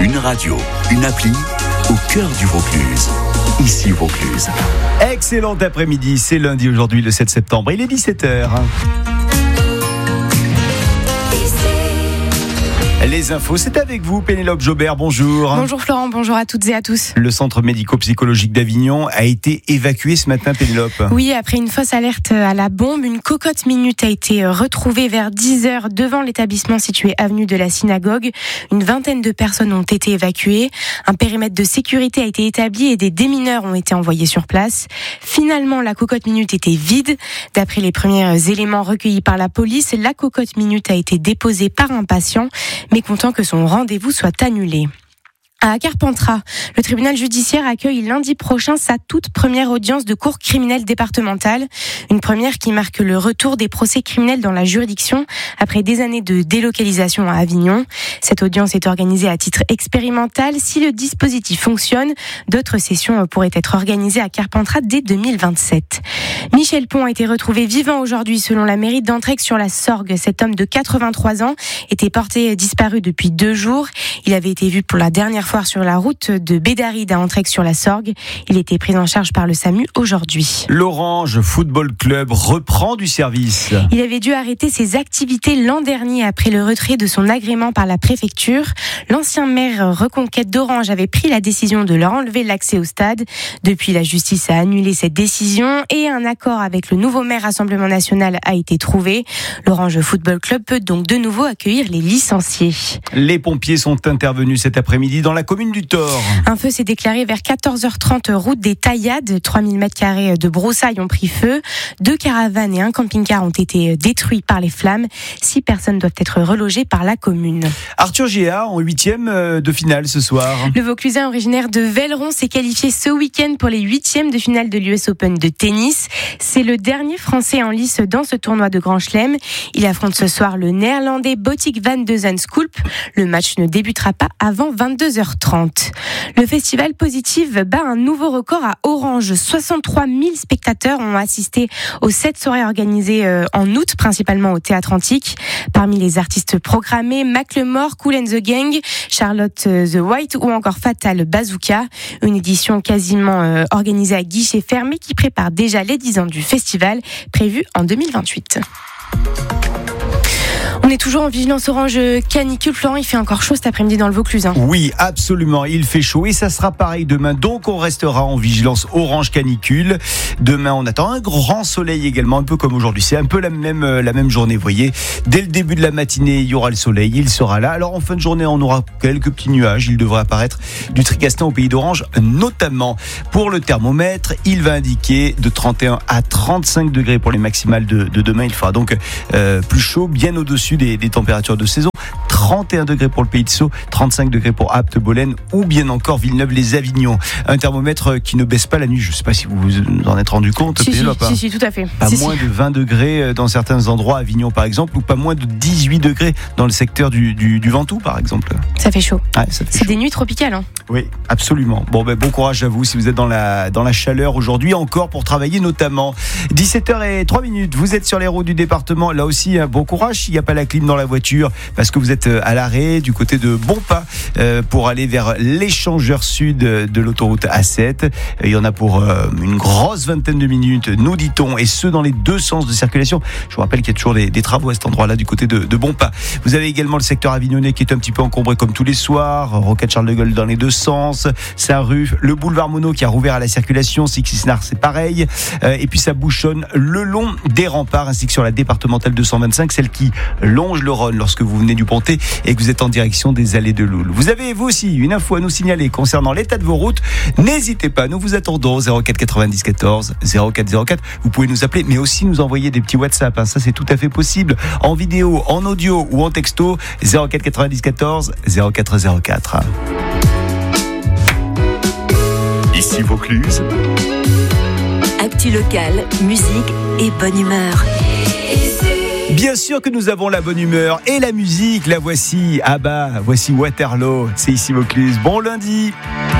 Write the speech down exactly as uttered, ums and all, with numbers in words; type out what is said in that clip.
Une radio, une appli au cœur du Vaucluse. Ici Vaucluse. Excellent après-midi, c'est lundi aujourd'hui le sept septembre, il est dix-sept heures. Les infos, c'est avec vous, Pénélope Jobert, bonjour. Bonjour Florent, bonjour à toutes et à tous. Le centre médico-psychologique d'Avignon a été évacué ce matin, Pénélope. Oui, après une fausse alerte à la bombe, une cocotte minute a été retrouvée vers dix heures devant l'établissement situé avenue de la Synagogue. Une vingtaine de personnes ont été évacuées. Un périmètre de sécurité a été établi et des démineurs ont été envoyés sur place. Finalement, la cocotte minute était vide. D'après les premiers éléments recueillis par la police, la cocotte minute a été déposée par un patient, mécontent que son rendez-vous soit annulé. À Carpentras, le tribunal judiciaire accueille lundi prochain sa toute première audience de cour criminelle départementale. Une première qui marque le retour des procès criminels dans la juridiction après des années de délocalisation à Avignon. Cette audience est organisée à titre expérimental. Si le dispositif fonctionne, d'autres sessions pourraient être organisées à Carpentras dès deux mille vingt-sept. Michel Pont a été retrouvé vivant aujourd'hui selon la mairie d'Entraigue-sur-la-Sorgue. Cet homme de quatre-vingt-trois ans était porté disparu depuis deux jours. Il avait été vu pour la dernière fois sur la route de Bédaride à Entraigue-sur-la-Sorgue. Il était pris en charge par le SAMU aujourd'hui. L'Orange Football Club reprend du service. Il avait dû arrêter ses activités l'an dernier après le retrait de son agrément par la préfecture. L'ancien maire Reconquête d'Orange avait pris la décision de leur enlever l'accès au stade. Depuis, la justice a annulé cette décision et un accord avec le nouveau maire Rassemblement National a été trouvé. L'Orange Football Club peut donc de nouveau accueillir les licenciés. Les pompiers sont intervenus cet après-midi dans la commune du Thor. Un feu s'est déclaré vers quatorze heures trente route des Taillades. trois mille mètres carrés de broussailles ont pris feu. Deux caravanes et un camping-car ont été détruits par les flammes. Six personnes doivent être relogées par la commune. Arthur Géa en huitième de finale ce soir. Le Vauclusin originaire de Velleron s'est qualifié ce week-end pour les huitièmes de finale de l'U S Open de tennis. C'est le dernier Français en lice dans ce tournoi de Grand Chelem. Il affronte ce soir le Néerlandais Botic van de Zandschulp. Le match ne débutera pas avant vingt-deux heures trente. Le festival Positive bat un nouveau record à Orange. soixante-trois mille spectateurs ont assisté aux sept soirées organisées en août, principalement au Théâtre Antique. Parmi les artistes programmés, Macklemore, Kool and the Gang, Charlotte the White ou encore Fatal Bazooka. Une édition quasiment euh, organisée à guichet fermé qui prépare déjà les dix ans du festival, prévu en deux mille vingt-huit. On est toujours en vigilance orange canicule. Florent, il fait encore chaud cet après-midi dans le Vaucluse. Hein. Oui, absolument. Il fait chaud et ça sera pareil demain. Donc, on restera en vigilance orange canicule. Demain, on attend un grand soleil également, un peu comme aujourd'hui. C'est un peu la même, la même journée, vous voyez. Dès le début de la matinée, il y aura le soleil. Il sera là. Alors, en fin de journée, on aura quelques petits nuages. Il devrait apparaître du Tricastin au pays d'Orange, notamment. Pour le thermomètre, il va indiquer de trente et un à trente-cinq degrés pour les maximales de, de demain. Il fera donc euh, plus chaud, bien au-dessus Des, des températures de saison. trente et un degrés pour le Pays de Sceaux, trente-cinq degrés pour Apt, Bolène ou bien encore Villeneuve-les-Avignon. Un thermomètre qui ne baisse pas la nuit. Je ne sais pas si vous vous en êtes rendu compte. Si, si, si, si, tout à fait. Pas si, moins si. de vingt degrés dans certains endroits, Avignon par exemple, ou pas moins de dix-huit degrés dans le secteur du, du, du Ventoux par exemple. Ça fait chaud. Ouais, ça fait C'est chaud. des nuits tropicales. Hein. Oui, absolument. Bon, ben, bon courage à vous si vous êtes dans la, dans la chaleur aujourd'hui encore pour travailler notamment. dix-sept heures zéro trois minutes, vous êtes sur les routes du département. Là aussi, bon courage s'il n'y a pas la clim dans la voiture parce que vous êtes à l'arrêt du côté de Bonpas euh, pour aller vers l'échangeur sud de l'autoroute A sept. Il y en a pour euh, une grosse vingtaine de minutes, nous dit-on, et ce dans les deux sens de circulation. Je vous rappelle qu'il y a toujours des, des travaux à cet endroit-là du côté de, de Bonpas. Vous avez également le secteur avignonnais qui est un petit peu encombré comme tous les soirs. Rocade Charles de Gaulle dans les deux sens. Saint-Ruf, le boulevard Monod qui a rouvert à la circulation. Sixisnar, c'est pareil. Euh, et puis ça bouchonne le long des remparts ainsi que sur la départementale deux cent vingt-cinq, celle qui longe le Rhône lorsque vous venez du Pontet et que vous êtes en direction des allées de Loul. Vous avez vous aussi une info à nous signaler concernant l'état de vos routes. N'hésitez pas, nous vous attendons au zéro quatre quatre-vingt-dix quatorze zéro quatre zéro quatre. Vous pouvez nous appeler mais aussi nous envoyer des petits WhatsApp. Hein. Ça c'est tout à fait possible. En vidéo, en audio ou en texto. zéro quatre quatre-vingt-dix quatorze zéro quatre zéro quatre. Ici Vaucluse. Actu local, musique et bonne humeur. Bien sûr que nous avons la bonne humeur et la musique. La voici. Ah bah, voici Waterloo. C'est ici Vaucluse. Bon lundi.